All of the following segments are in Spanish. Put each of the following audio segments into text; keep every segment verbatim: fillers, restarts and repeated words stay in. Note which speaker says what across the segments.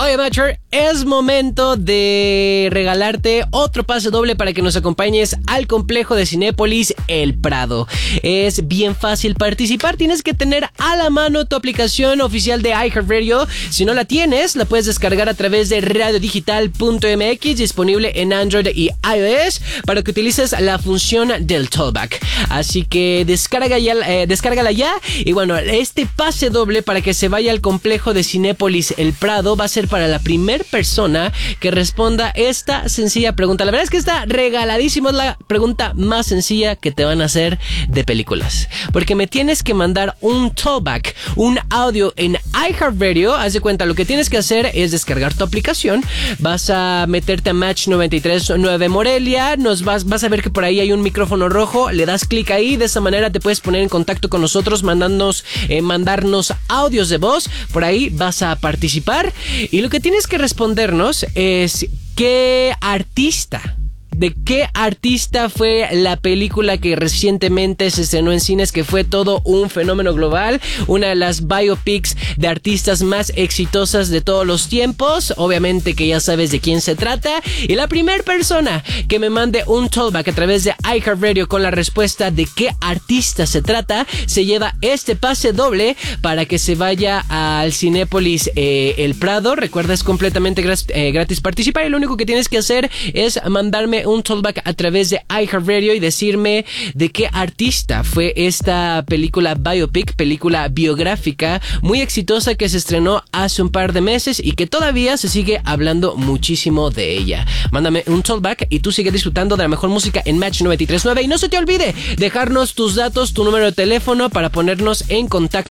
Speaker 1: Oye, Matcher, es momento de regalarte otro pase doble para que nos acompañes al complejo de Cinépolis El Prado. Es bien fácil participar, tienes que tener a la mano tu aplicación oficial de iHeartRadio. Si no la tienes, la puedes descargar a través de radio digital punto m x, disponible en Android y iOS, para que utilices la función del Tollback. Así que descarga ya, eh, descárgala ya. Y bueno, este pase doble para que se vaya al complejo de Cinépolis El Prado va a ser para la primera persona que responda esta sencilla pregunta. La verdad es que está regaladísimo, es la pregunta más sencilla que te van a hacer de películas, porque me tienes que mandar un Tollback, un audio en iHeartRadio. Haz de cuenta, lo que tienes que hacer es descargar tu aplicación, vas a meterte a Match noventa y tres punto nueve Morelia, nos vas, vas a ver que por ahí hay un micrófono rojo, le das clic ahí, de esa manera te puedes poner en contacto con nosotros, mandándonos, eh, mandarnos audios de voz, por ahí vas a participar. Y lo que tienes que respondernos es ¿qué artista? ¿De qué artista fue la película que recientemente se estrenó en cines, que fue todo un fenómeno global? Una de las biopics de artistas más exitosas de todos los tiempos. Obviamente que ya sabes de quién se trata. Y la primera persona que me mande un Tollback a través de iHeartRadio con la respuesta de qué artista se trata, se lleva este pase doble para que se vaya al Cinépolis eh, El Prado. Recuerda, es completamente gratis, eh, gratis participar, y lo único que tienes que hacer es mandarme un Tollback a través de iHeartRadio y decirme de qué artista fue esta película biopic, película biográfica muy exitosa que se estrenó hace un par de meses y que todavía se sigue hablando muchísimo de ella. Mándame un Tollback y tú sigue disfrutando de la mejor música en Match noventa y tres punto nueve. Y no se te olvide dejarnos tus datos, tu número de teléfono para ponernos en contacto.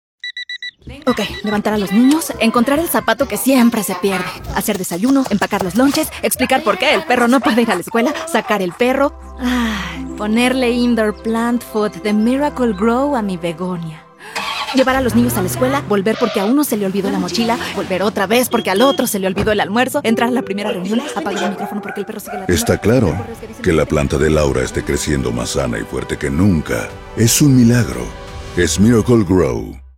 Speaker 2: Ok, levantar a los niños, encontrar el zapato que siempre se pierde, hacer desayuno, empacar los lonches, explicar por qué el perro no puede ir a la escuela, sacar el perro, ay, ponerle indoor plant food de Miracle Grow a mi begonia, llevar a los niños a la escuela, volver porque a uno se le olvidó la mochila, volver otra vez porque al otro se le olvidó el almuerzo, entrar a la primera reunión, apagar el micrófono porque el perro sigue la...
Speaker 3: Está claro que la planta de Laura esté creciendo más sana y fuerte que nunca. Es un milagro. Es Miracle Grow.